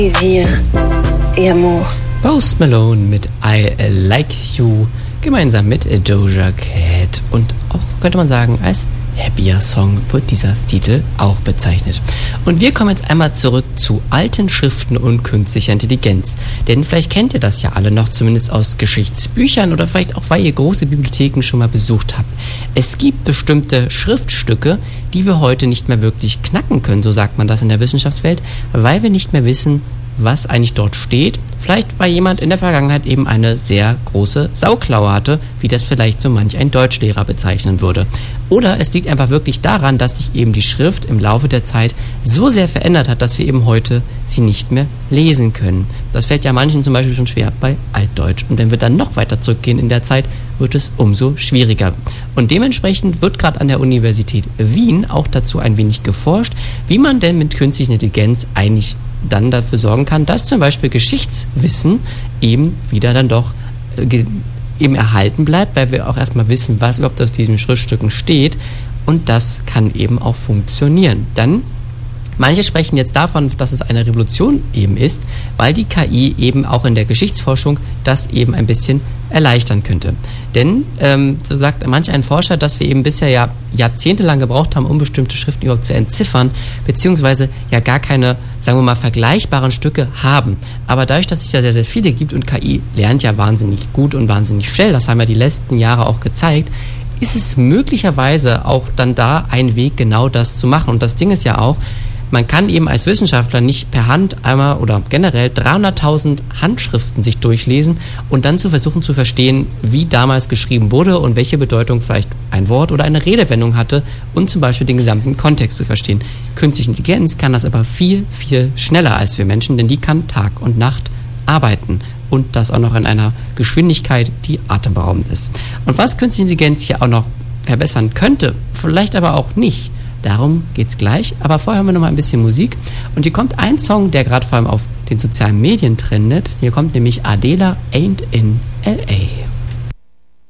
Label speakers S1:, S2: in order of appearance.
S1: Désir et Amour.
S2: Post Malone mit I Like You, gemeinsam mit Doja Cat. Und auch, könnte man sagen, als happier Song wird dieser Titel auch bezeichnet. Und wir kommen jetzt einmal zurück zu alten Schriften und künstlicher Intelligenz. Denn vielleicht kennt ihr das ja alle noch, zumindest aus Geschichtsbüchern oder vielleicht auch, weil ihr große Bibliotheken schon mal besucht habt. Es gibt bestimmte Schriftstücke, die wir heute nicht mehr wirklich knacken können, so sagt man das in der Wissenschaftswelt, weil wir nicht mehr wissen, was eigentlich dort steht. Vielleicht, weil jemand in der Vergangenheit eben eine sehr große Sauklaue hatte, wie das vielleicht so manch ein Deutschlehrer bezeichnen würde. Oder es liegt einfach wirklich daran, dass sich eben die Schrift im Laufe der Zeit so sehr verändert hat, dass wir eben heute sie nicht mehr lesen können. Das fällt ja manchen zum Beispiel schon schwer bei Altdeutsch. Und wenn wir dann noch weiter zurückgehen in der Zeit, wird es umso schwieriger. Und dementsprechend wird gerade an der Universität Wien auch dazu ein wenig geforscht, wie man denn mit künstlicher Intelligenz eigentlich dann dafür sorgen kann, dass zum Beispiel Geschichtswissen eben wieder dann doch eben erhalten bleibt, weil wir auch erstmal wissen, was überhaupt auf diesen Schriftstücken steht, und das kann eben auch funktionieren. Dann manche sprechen jetzt davon, dass es eine Revolution eben ist, weil die KI eben auch in der Geschichtsforschung das eben ein bisschen erleichtern könnte. Denn, so sagt manch ein Forscher, dass wir eben bisher ja jahrzehntelang gebraucht haben, um bestimmte Schriften überhaupt zu entziffern, beziehungsweise ja gar keine, sagen wir mal, vergleichbaren Stücke haben. Aber dadurch, dass es ja sehr, sehr viele gibt und KI lernt ja wahnsinnig gut und wahnsinnig schnell, das haben ja die letzten Jahre auch gezeigt, ist es möglicherweise auch dann da ein Weg, genau das zu machen. Und das Ding ist ja auch, man kann eben als Wissenschaftler nicht per Hand einmal oder generell 300.000 Handschriften sich durchlesen und dann zu versuchen zu verstehen, wie damals geschrieben wurde und welche Bedeutung vielleicht ein Wort oder eine Redewendung hatte und zum Beispiel den gesamten Kontext zu verstehen. Künstliche Intelligenz kann das aber viel, viel schneller als wir Menschen, denn die kann Tag und Nacht arbeiten. Und das auch noch in einer Geschwindigkeit, die atemberaubend ist. Und was künstliche Intelligenz hier auch noch verbessern könnte, vielleicht aber auch nicht, darum geht's gleich. Aber vorher haben wir noch mal ein bisschen Musik. Und hier kommt ein Song, der gerade vor allem auf den sozialen Medien trendet. Hier kommt nämlich Adele, Ain't in L.A.